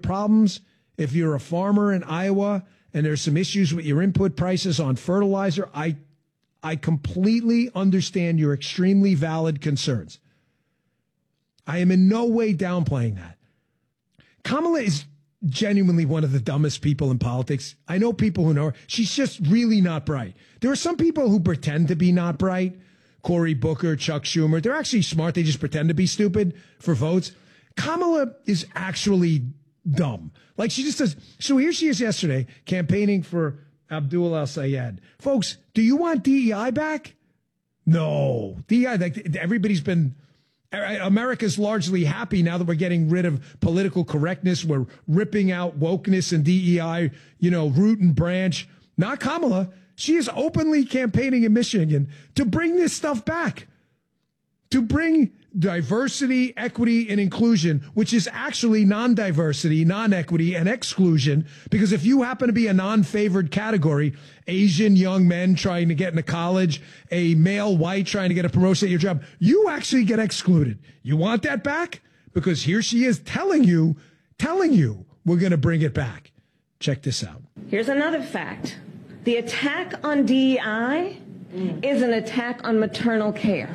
problems, if you're a farmer in Iowa and there's some issues with your input prices on fertilizer, I completely understand your extremely valid concerns. I am in no way downplaying that. Kamala is genuinely one of the dumbest people in politics. I know people who know her. She's just really not bright. There are some people who pretend to be not bright. Cory Booker, Chuck Schumer. They're actually smart. They just pretend to be stupid for votes. Kamala is actually dumb. Like, she just does. So here she is yesterday campaigning for Abdul El-Sayed. Folks, do you want DEI back? No. DEI, like, everybody's been... America's largely happy now that we're getting rid of political correctness. We're ripping out wokeness and DEI, root and branch. Not Kamala. She is openly campaigning in Michigan to bring this stuff back, to bring diversity, equity, and inclusion, which is actually non-diversity, non-equity, and exclusion. Because if you happen to be a non-favored category, Asian young men trying to get into college, a male white trying to get a promotion at your job, you actually get excluded. You want that back? Because here she is telling you we're going to bring it back. Check this out. Here's another fact. The attack on DEI is an attack on maternal care.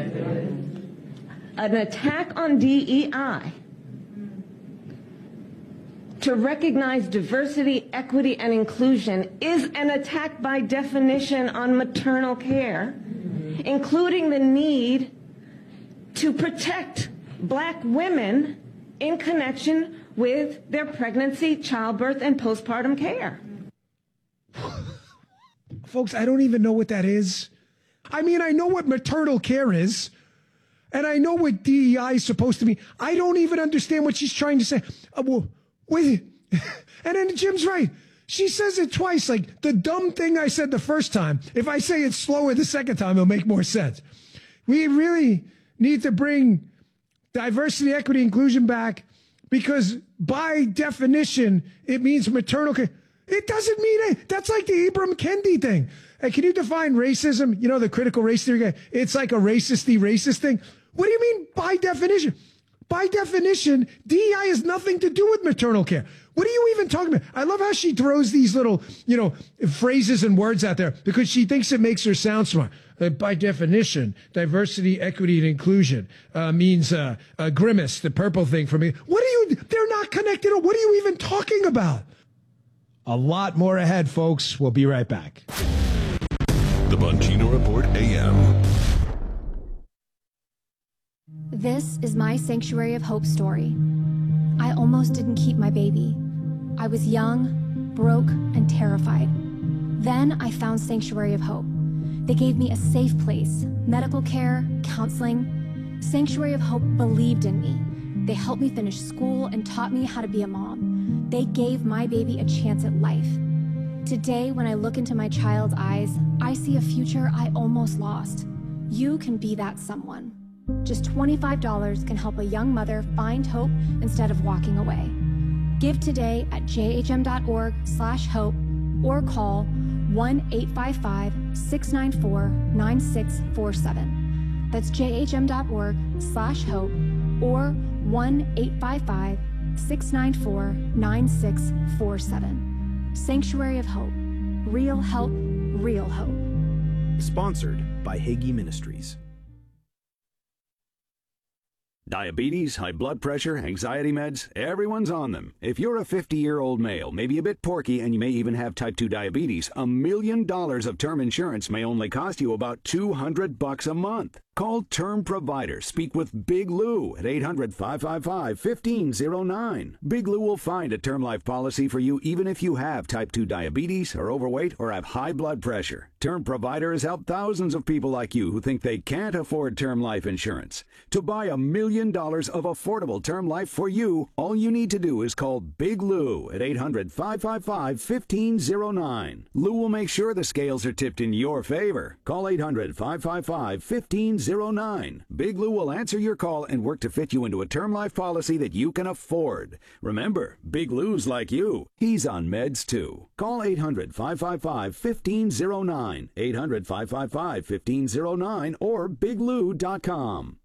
An attack on DEI to recognize diversity, equity, and inclusion is an attack by definition on maternal care, including the need to protect Black women in connection with their pregnancy, childbirth, and postpartum care. Folks, I don't even know what that is. I mean, I know what maternal care is. And I know what DEI is supposed to be. I don't even understand what she's trying to say. Wait. And then Jim's right. She says it twice, like the dumb thing I said the first time. If I say it slower the second time, it'll make more sense. We really need to bring diversity, equity, inclusion back because by definition, it means maternal care. It doesn't mean it. That's like the Ibram Kendi thing. Hey, can you define racism? The critical race theory guy. It's like a racist thing. What do you mean by definition? By definition, DEI has nothing to do with maternal care. What are you even talking about? I love how she throws these little, phrases and words out there because she thinks it makes her sound smart. By definition, diversity, equity, and inclusion means grimace, the purple thing for me. They're not connected. What are you even talking about? A lot more ahead, folks. We'll be right back. The Bongino Report AM. This is my Sanctuary of Hope story. I almost didn't keep my baby. I was young, broke, and terrified. Then I found Sanctuary of Hope. They gave me a safe place, medical care, counseling. Sanctuary of Hope believed in me. They helped me finish school and taught me how to be a mom. They gave my baby a chance at life. Today, when I look into my child's eyes, I see a future I almost lost. You can be that someone. Just $25 can help a young mother find hope instead of walking away. Give today at jhm.org/hope or call 1-855-694-9647. That's jhm.org/hope or 1-855-694-9647. Sanctuary of Hope. Real help, real hope. Sponsored by Hagee Ministries. Diabetes, high blood pressure, anxiety meds, everyone's on them. If you're a 50-year-old male, maybe a bit porky, and you may even have type 2 diabetes, $1 million of term insurance may only cost you about $200 a month. Call Term Provider. Speak with Big Lou at 800-555-1509. Big Lou will find a term life policy for you even if you have type 2 diabetes, are overweight, or have high blood pressure. Term Provider has helped thousands of people like you who think they can't afford term life insurance. To buy $1 million of affordable term life for you, all you need to do is call Big Lou at 800-555-1509. Lou will make sure the scales are tipped in your favor. Call 800-555-1509. Big Lou will answer your call and work to fit you into a term life policy that you can afford. Remember, Big Lou's like you. He's on meds too. Call 800-555-1509, 800-555-1509, or biglou.com.